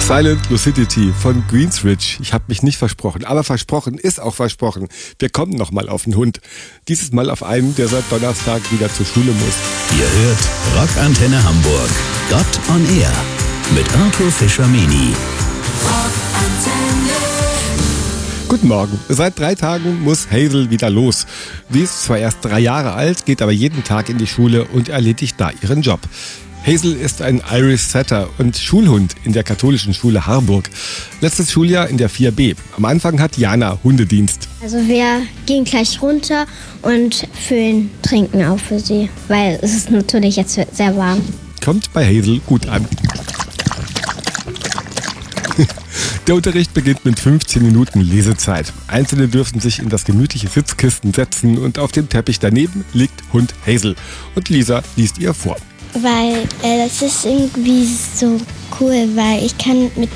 Silent Lucidity von Queensrÿche. Ich habe mich nicht versprochen, aber versprochen ist auch versprochen. Wir kommen nochmal auf den Hund. Dieses Mal auf einen, der seit Donnerstag wieder zur Schule muss. Ihr hört Rockantenne Hamburg. Gott on Air mit Arthur Fischer-Meni. Guten Morgen. Seit 3 Tagen muss Hazel wieder los. Sie ist zwar erst 3 Jahre alt, geht aber jeden Tag in die Schule und erledigt da ihren Job. Hazel ist ein Irish Setter und Schulhund in der katholischen Schule Harburg. Letztes Schuljahr in der 4b. Am Anfang hat Jana Hundedienst. Also wir gehen gleich runter und füllen Trinken auf für sie, weil es ist natürlich jetzt sehr warm. Kommt bei Hazel gut an. Der Unterricht beginnt mit 15 Minuten Lesezeit. Einzelne dürfen sich in das gemütliche Sitzkissen setzen und auf dem Teppich daneben liegt Hund Hazel. Und Lisa liest ihr vor. Weil das ist irgendwie so cool, weil ich kann mit